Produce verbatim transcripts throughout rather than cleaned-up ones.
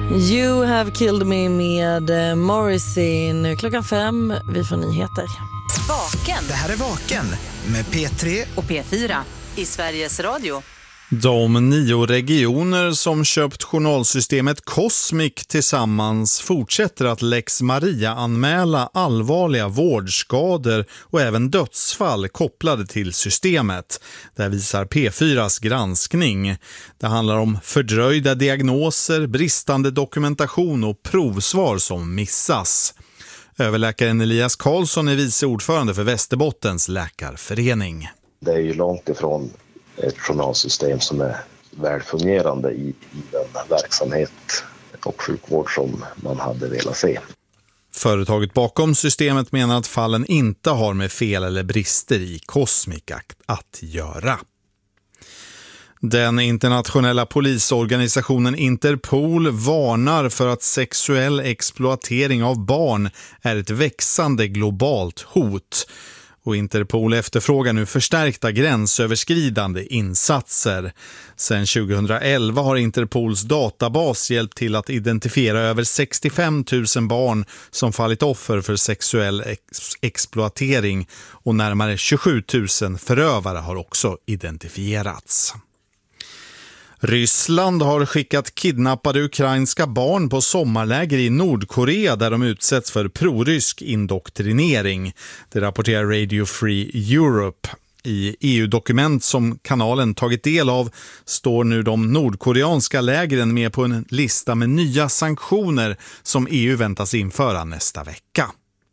You have killed me med Morrissey. Nu klockan fem, vi får nyheter. Vaken. Det här är Vaken med P tre och P fyra i Sveriges Radio. De nio regioner som köpt journalsystemet Cosmic tillsammans fortsätter att Lex Maria-anmäla allvarliga vårdskador och även dödsfall kopplade till systemet. Det visar P fyras granskning. Det handlar om fördröjda diagnoser, bristande dokumentation och provsvar som missas. Överläkaren Elias Karlsson är vice ordförande för Västerbottens läkarförening. Det är ju långt ifrån ett journalsystem som är välfungerande i, i den verksamhet och sjukvård som man hade velat se. Företaget bakom systemet menar att fallen inte har med fel eller brister i Cosmic att göra. Den internationella polisorganisationen Interpol varnar för att sexuell exploatering av barn är ett växande globalt hot. Och Interpol efterfrågar nu förstärkta gränsöverskridande insatser. Sedan tjugohundraelva har Interpols databas hjälpt till att identifiera över sextiofem tusen barn som fallit offer för sexuell ex- exploatering och närmare tjugosju tusen förövare har också identifierats. Ryssland har skickat kidnappade ukrainska barn på sommarläger i Nordkorea där de utsätts för prorysk indoktrinering. Det rapporterar Radio Free Europe. I E U-dokument som kanalen tagit del av står nu de nordkoreanska lägren med på en lista med nya sanktioner som E U väntas införa nästa vecka.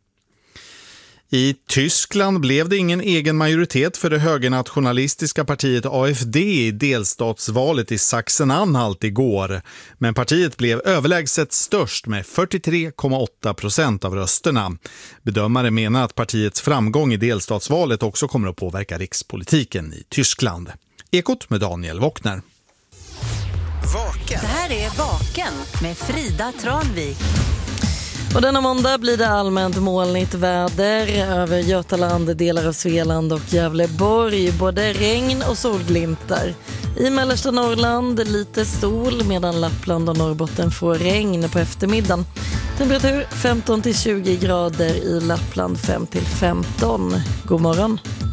I Tyskland blev det ingen egen majoritet för det högernationalistiska partiet A F D i delstatsvalet i Sachsen-Anhalt igår. Men partiet blev överlägset störst med fyrtiotre komma åtta procent av rösterna. Bedömare menar att partiets framgång i delstatsvalet också kommer att påverka rikspolitiken i Tyskland. Ekot med Daniel Wockner. Vaken. Det här är Vaken med Frida Tranvik. Och denna måndag blir det allmänt molnigt väder över Götaland, delar av Svealand och Gävleborg. Både regn och solglimtar. I mellersta Norrland lite sol medan Lappland och Norrbotten får regn på eftermiddagen. Temperatur femton till tjugo grader i Lappland, fem till femton. God morgon.